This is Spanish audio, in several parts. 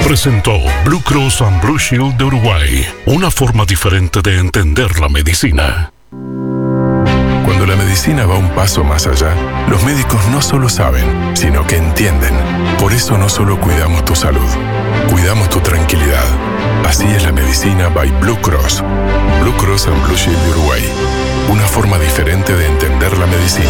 presentó Blue Cross and Blue Shield de Uruguay, una forma diferente de entender la medicina. Cuando la medicina va un paso más allá, los médicos no solo saben, sino que entienden. Por eso no solo cuidamos tu salud, cuidamos tu tranquilidad. Así es la medicina by Blue Cross. Blue Cross and Blue Shield de Uruguay, una forma diferente de entender la medicina.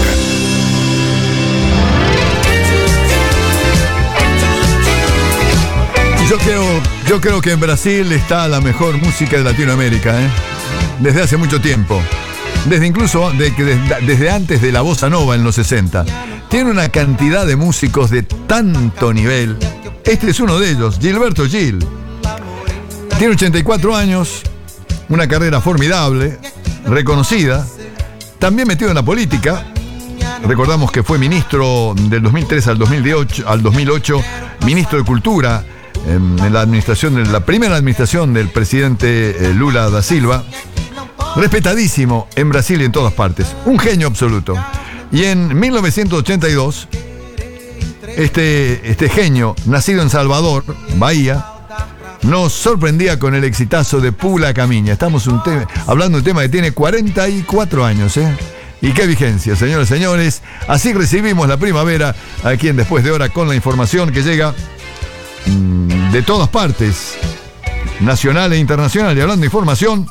Yo creo que en Brasil está la mejor música de Latinoamérica, desde hace mucho tiempo. Desde antes de la bossa nova en los 60. Tiene una cantidad de músicos de tanto nivel. Este es uno de ellos, Gilberto Gil. Tiene 84 años, una carrera formidable, reconocida. También metido en la política. Recordamos que fue ministro del 2003 al 2008, ministro de Cultura en la primera administración del presidente Lula da Silva. Respetadísimo en Brasil y en todas partes. Un genio absoluto. Y en 1982, este genio, nacido en Salvador, Bahía, nos sorprendía con el exitazo de Pula Camiña. Estamos hablando de un tema que tiene 44 años, Y qué vigencia, señoras y señores. Así recibimos la primavera aquí en Después de Hora, con la información que llega de todas partes, nacional e internacional. Y hablando de información,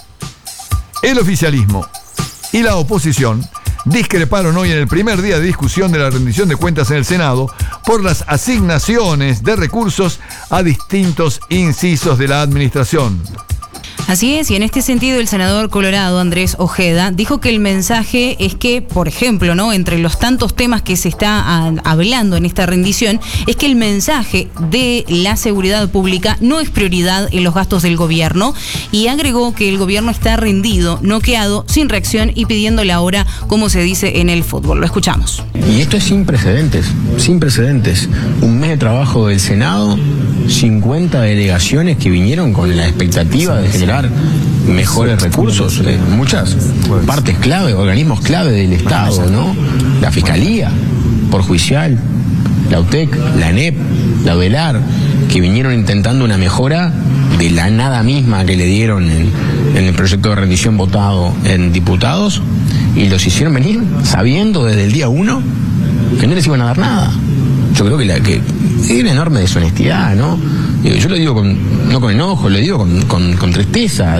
el oficialismo y la oposición discreparon hoy en el primer día de discusión de la rendición de cuentas en el Senado por las asignaciones de recursos a distintos incisos de la administración. Así es, y en este sentido el senador colorado Andrés Ojeda dijo que el mensaje es que, por ejemplo, ¿no?, entre los tantos temas que se está hablando en esta rendición, es que el mensaje de la seguridad pública no es prioridad en los gastos del gobierno, y agregó que el gobierno está rendido, noqueado, sin reacción y pidiéndole ahora, como se dice en el fútbol. Lo escuchamos. Y esto es sin precedentes, sin precedentes. Un mes de trabajo del Senado, 50 delegaciones que vinieron con la expectativa de generar mejores recursos, muchas partes clave, organismos clave del Estado, ¿no? La Fiscalía, por judicial, la UTEC, la ANEP, la UDELAR, que vinieron intentando una mejora de la nada misma que le dieron en el proyecto de rendición votado en diputados, y los hicieron venir sabiendo desde el día 1 que no les iban a dar nada. Yo creo que es una enorme deshonestidad, ¿no? Yo lo digo no con enojo, lo digo con tristeza,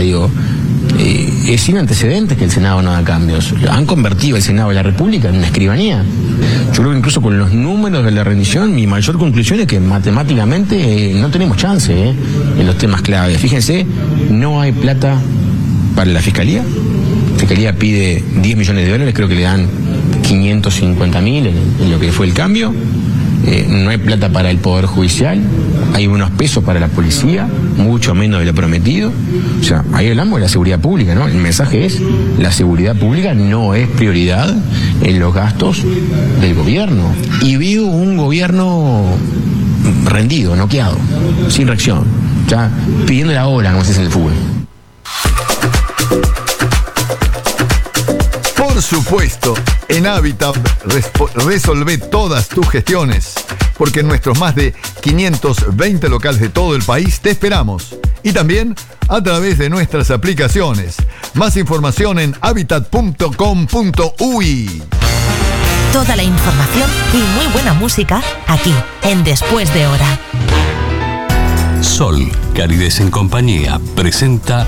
es sin antecedentes que el Senado no haga cambios. Han convertido el Senado de la República en una escribanía. Yo creo que incluso con los números de la rendición, mi mayor conclusión es que matemáticamente no tenemos chance en los temas clave. Fíjense, no hay plata para la Fiscalía. La Fiscalía pide 10 millones de dólares, creo que le dan 550.000 en lo que fue el cambio. No hay plata para el Poder Judicial, hay unos pesos para la policía, mucho menos de lo prometido. O sea, ahí hablamos de la seguridad pública, ¿no? El mensaje es, la seguridad pública no es prioridad en los gastos del gobierno. Y veo un gobierno rendido, noqueado, sin reacción, ya pidiendo la hora, como se dice en el fútbol. Por supuesto, en Habitat resolvé todas tus gestiones, porque en nuestros más de 520 locales de todo el país te esperamos. Y también a través de nuestras aplicaciones. Más información en habitat.com.uy. Toda la información y muy buena música aquí, en Después de Hora. Sol, Carides en Compañía, presenta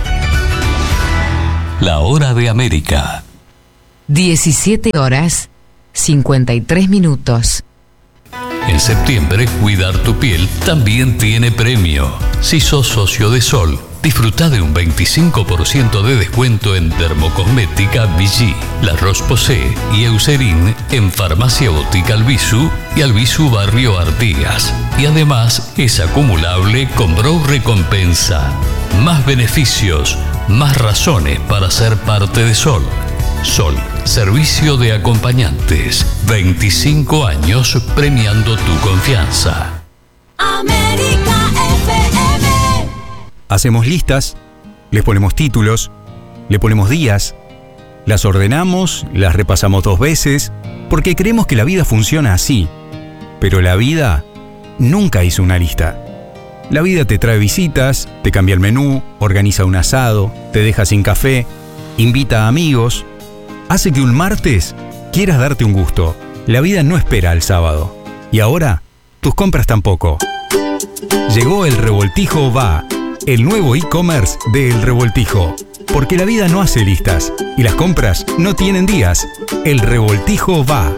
La Hora de América. 17 horas, 53 minutos. En septiembre, cuidar tu piel también tiene premio. Si sos socio de Sol, disfruta de un 25% de descuento en Dermocosmética Vichy, La Roche-Posay y Eucerin en Farmacia Óptica Albizu y Albizu Barrio Artigas. Y además es acumulable con Brow Recompensa. Más beneficios, más razones para ser parte de Sol. Sol, servicio de acompañantes. 25 años premiando tu confianza. América FM. Hacemos listas, les ponemos títulos, le ponemos días, las ordenamos, las repasamos 2 veces, porque creemos que la vida funciona así. Pero la vida nunca hizo una lista. La vida te trae visitas, te cambia el menú, organiza un asado, te deja sin café, invita a amigos. Hace que un martes quieras darte un gusto. La vida no espera al sábado. Y ahora, tus compras tampoco. Llegó El Revoltijo Va, el nuevo e-commerce de El Revoltijo. Porque la vida no hace listas y las compras no tienen días. El Revoltijo Va.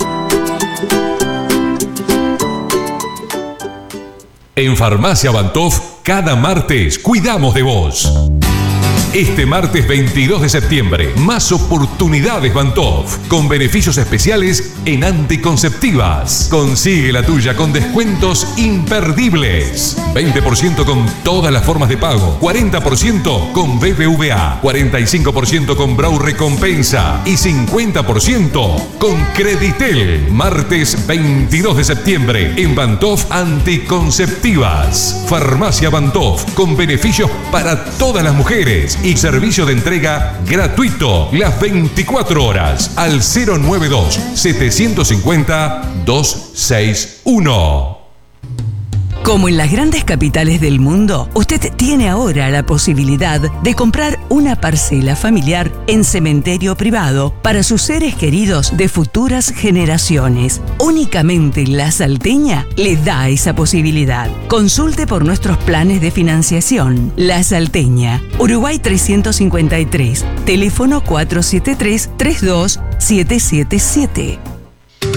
En Farmacia Bantoff, cada martes cuidamos de vos. Este martes 22 de septiembre, más oportunidades Bantoff, con beneficios especiales en anticonceptivas. Consigue la tuya con descuentos imperdibles. 20% con todas las formas de pago, 40% con BBVA, 45% con Brau Recompensa y 50% con Creditel. Martes 22 de septiembre, en Bantoff Anticonceptivas. Farmacia Bantoff, con beneficios para todas las mujeres y servicio de entrega gratuito las 24 horas al 092-750-261. Como en las grandes capitales del mundo, usted tiene ahora la posibilidad de comprar una parcela familiar en cementerio privado para sus seres queridos de futuras generaciones. Únicamente La Salteña le da esa posibilidad. Consulte por nuestros planes de financiación. La Salteña, Uruguay 353, teléfono 473-32777.